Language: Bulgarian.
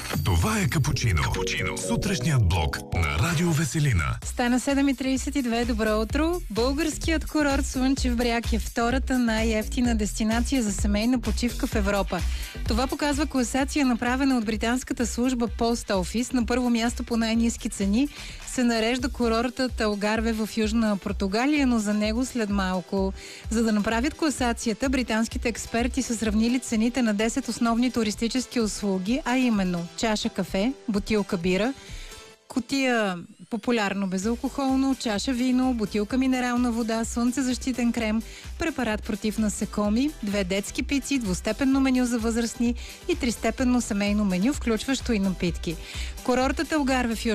Това е Капучино. Сутрешният блок на Радио Веселина. Стана 7:32. Добро утро. Българският курорт Слънчев бряг е втората най-евтина дестинация за семейна почивка в Европа. Това показва класация, направена от британската служба Post Office. На първо място по най-ниски цени се нарежда курортът Алгарве в Южна Португалия, но за него след малко. За да направят класацията, британските експерти са сравнили цените на 10 основни туристически услуги, а именно чаша кафе, бутилка бира, кутия популярно безалкохолно, чаша вино, бутилка минерална вода, слънцезащитен крем, препарат против насекоми, 2 детски пици, двустепенно меню за възрастни и 3-степенно семейно меню, включващо и напитки. Курортът Алгарве в Южна